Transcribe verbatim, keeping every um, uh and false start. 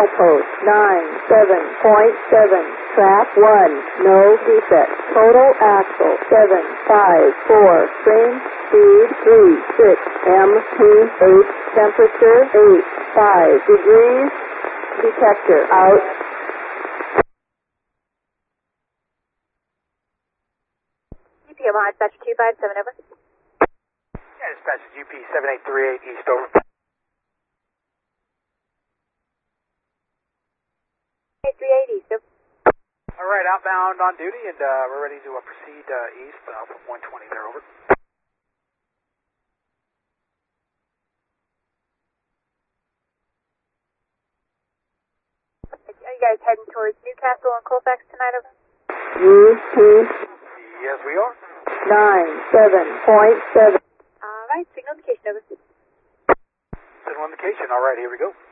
Milepost nine seven point seven. Track one. No defect. Total axle seven five four. Frame speed three six. M P H. Temperature eight five degrees. Detector out. G P, Omaha, dispatch two five seven, over. Yeah, dispatch G P seven eight three eight East, over. eight three eight East, over. All right, outbound on duty, and uh, we're ready to uh, proceed uh, east uh, from one twenty there, over. Are you guys heading towards Newcastle and Colfax tonight, over? U P Yes, we are. nine seven point seven. All right, signal indication, over. Signal indication. All right, here we go.